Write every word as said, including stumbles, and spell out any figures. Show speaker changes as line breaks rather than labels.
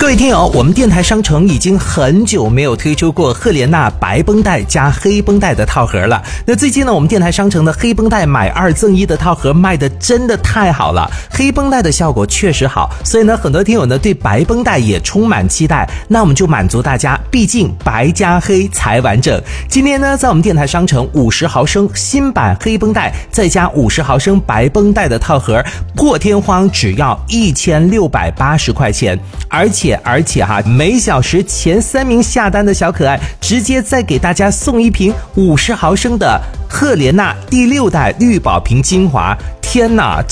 位听友，我们电台商城已经很久没有推出过赫莲娜白绷带加黑绷带的套盒了。那最近呢，我们电台商城的黑绷带买二赠一的套盒卖的真的太好了，黑绷带的效果确实好，所以呢，很多听友呢对白绷带也充满期待。那我们就满足大家，毕竟白加黑才完整。今天呢，在我们电台商城五十毫升新版黑绷带再加五十毫升白绷带的套盒，破天荒只要一千六百八十块钱，而且而且哈，每小时前三名下单的小可爱，直接再给大家送一瓶五十毫升的赫莲娜第六代绿宝瓶精华。天哪！